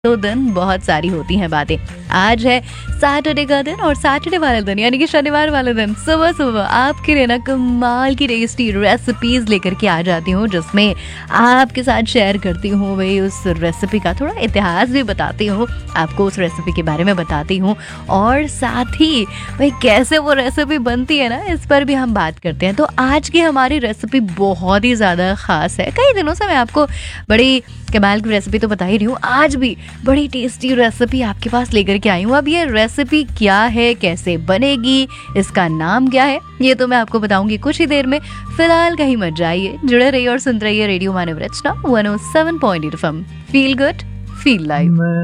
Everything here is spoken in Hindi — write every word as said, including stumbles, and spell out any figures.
तो दिन बहुत सारी होती हैं बातें। आज है सैटरडे का दिन और सैटरडे वाले दिन यानी कि शनिवार वाले दिन सुबह सुबह आपके लिए ना कमाल की टेस्टी रेसिपीज लेकर के आ जाती हूँ, जिसमें आपके साथ शेयर करती हूँ भाई उस रेसिपी का थोड़ा इतिहास भी बताती हूँ, आपको उस रेसिपी के बारे में बताती हूँ और साथ ही भाई कैसे वो रेसिपी बनती है ना, इस पर भी हम बात करते हैं। तो आज की हमारी रेसिपी बहुत ही ज़्यादा ख़ास है। कई दिनों से मैं आपको बड़ी कमाल की रेसिपी तो बता ही रही हूँ, आज भी बड़ी टेस्टी रेसिपी आपके पास लेकर के आई हूँ। अब ये रेसिपी क्या है, कैसे बनेगी, इसका नाम क्या है, ये तो मैं आपको बताऊंगी कुछ ही देर में। फिलहाल कहीं मत जाइए, जुड़े रहिए और सुनते रहिए रेडियो मानव रचना one O seven point eight F M. Feel good feel live.